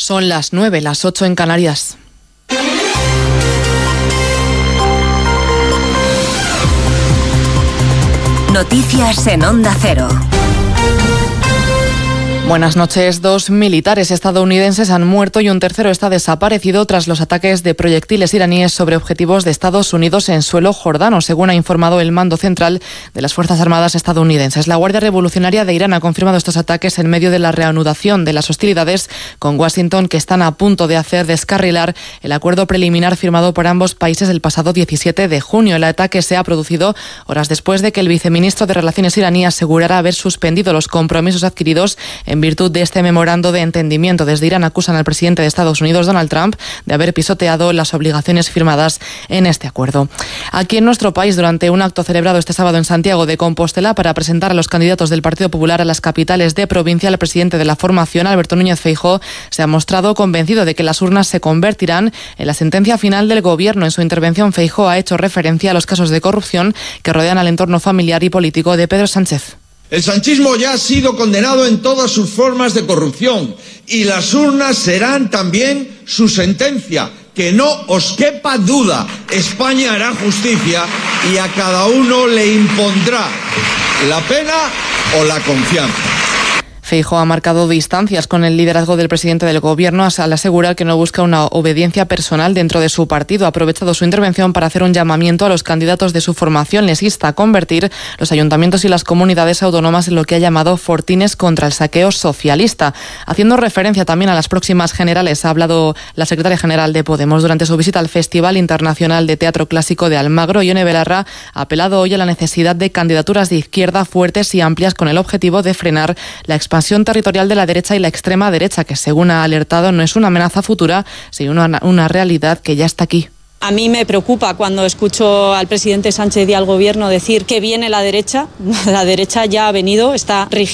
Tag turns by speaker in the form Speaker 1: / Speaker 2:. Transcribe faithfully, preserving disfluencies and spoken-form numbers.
Speaker 1: Son las nueve, las ocho en Canarias.
Speaker 2: Noticias en Onda Cero.
Speaker 1: Buenas noches. Dos militares estadounidenses han muerto y un tercero está desaparecido tras los ataques de proyectiles iraníes sobre objetivos de Estados Unidos en suelo jordano, según ha informado el mando central de las Fuerzas Armadas estadounidenses. La Guardia Revolucionaria de Irán ha confirmado estos ataques en medio de la reanudación de las hostilidades con Washington, que están a punto de hacer descarrilar el acuerdo preliminar firmado por ambos países el pasado diecisiete de junio. El ataque se ha producido horas después de que el viceministro de Relaciones iraní asegurara haber suspendido los compromisos adquiridos en virtud de este memorando de entendimiento. Desde Irán acusan al presidente de Estados Unidos, Donald Trump, de haber pisoteado las obligaciones firmadas en este acuerdo. Aquí en nuestro país, durante un acto celebrado este sábado en Santiago de Compostela para presentar a los candidatos del Partido Popular a las capitales de provincia, el presidente de la formación, Alberto Núñez Feijóo, se ha mostrado convencido de que las urnas se convertirán en la sentencia final del gobierno. En su intervención, Feijóo ha hecho referencia a los casos de corrupción que rodean al entorno familiar y político de Pedro Sánchez.
Speaker 3: El sanchismo ya ha sido condenado en todas sus formas de corrupción y las urnas serán también su sentencia. Que no os quepa duda, España hará justicia y a cada uno le impondrá la pena o la confianza.
Speaker 1: Feijóo ha marcado distancias con el liderazgo del presidente del gobierno al asegurar que no busca una obediencia personal dentro de su partido. Ha aprovechado su intervención para hacer un llamamiento a los candidatos de su formación. Les insta a convertir los ayuntamientos y las comunidades autónomas en lo que ha llamado fortines contra el saqueo socialista. Haciendo referencia también a las próximas generales, ha hablado la secretaria general de Podemos durante su visita al Festival Internacional de Teatro Clásico de Almagro. Ione Belarra ha apelado hoy a la necesidad de candidaturas de izquierda fuertes y amplias con el objetivo de frenar la expansión territorial de la derecha y la extrema derecha, que según ha alertado no es una amenaza futura, sino una, una realidad que ya está aquí.
Speaker 4: A mí me preocupa cuando escucho al presidente Sánchez y al gobierno decir que viene la derecha. La derecha ya ha venido, está rigiendo